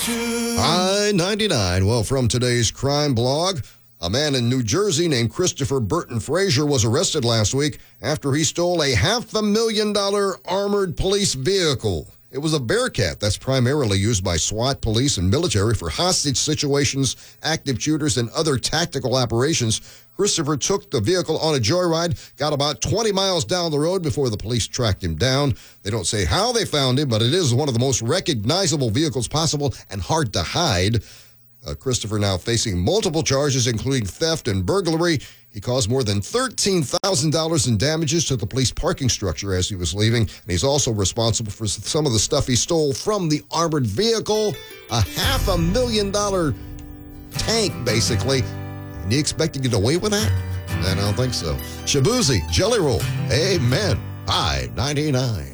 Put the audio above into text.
I-99. Well, from today's crime blog, a man in New Jersey named Christopher Burton Frazier was arrested last week after he stole a $500,000 armored police vehicle. It was a Bearcat that's primarily used by SWAT, police, and military for hostage situations, active shooters, and other tactical operations. Christopher took the vehicle on a joyride, got about 20 miles down the road before the police tracked him down. They don't say how they found him, but it is one of the most recognizable vehicles possible and hard to hide. Christopher now facing multiple charges, including theft and burglary. He caused more than $13,000 in damages to the police parking structure as he was leaving. And he's also responsible for some of the stuff he stole from the armored vehicle. A $500,000 tank, basically. And you expect to get away with that? I don't think so. Shabuzi, Jelly Roll, amen. I-99.